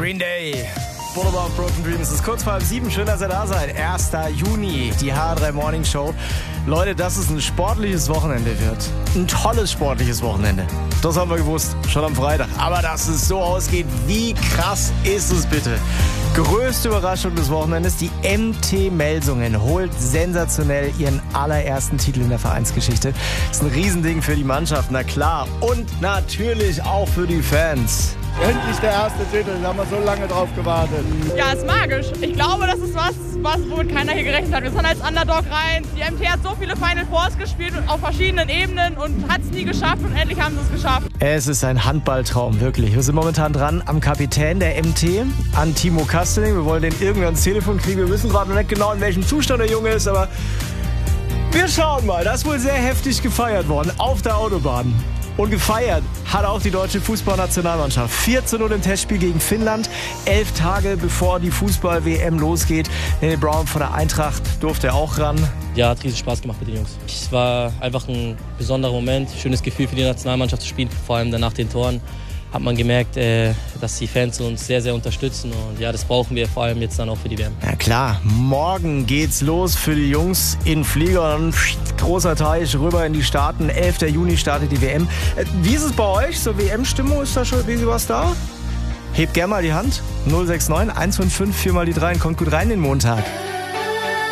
Green Day. Boulevard Broken Dreams. Es ist kurz vor 7. Schön, dass ihr da seid. 1. Juni, die H3 Morning Show. Leute, dass es ein sportliches Wochenende wird. Ein tolles sportliches Wochenende. Das haben wir gewusst, schon am Freitag. Aber dass es so ausgeht, wie krass ist es bitte? Größte Überraschung des Wochenendes, die MT Melsungen holt sensationell ihren allerersten Titel in der Vereinsgeschichte. Ist ein Riesending für die Mannschaft, na klar. Und natürlich auch für die Fans. Endlich der erste Titel, da haben wir so lange drauf gewartet. Ja, ist magisch. Ich glaube, das ist was, womit keiner hier gerechnet hat. Wir sind als Underdog rein. Die MT hat so viele Final Fours gespielt auf verschiedenen Ebenen und hat es nie geschafft und endlich haben sie es geschafft. Es ist ein Handballtraum, wirklich. Wir sind momentan dran am Kapitän der MT, an Timo Kastening. Wir wollen den irgendwie ans Telefon kriegen. Wir wissen gerade noch nicht genau, in welchem Zustand der Junge ist, aber wir schauen mal. Das ist wohl sehr heftig gefeiert worden auf der Autobahn. Und gefeiert hat auch die deutsche Fußballnationalmannschaft. 4:0 im Testspiel gegen Finnland. 11 Tage bevor die Fußball-WM losgeht. Nene Brown von der Eintracht durfte auch ran. Ja, hat riesig Spaß gemacht mit den Jungs. Es war einfach ein besonderer Moment. Schönes Gefühl für die Nationalmannschaft zu spielen. Vor allem dann nach den Toren hat man gemerkt, dass die Fans uns sehr, sehr unterstützen. Und ja, das brauchen wir vor allem jetzt dann auch für die WM. Ja klar, morgen geht's los für die Jungs in Flieger. Und großer Teich rüber in die Staaten. 11. Juni startet die WM. Wie ist es bei euch? So WM-Stimmung, ist da schon irgendwie was da? Hebt gerne mal die Hand. 069 155 4 mal die 3 und kommt gut rein den Montag.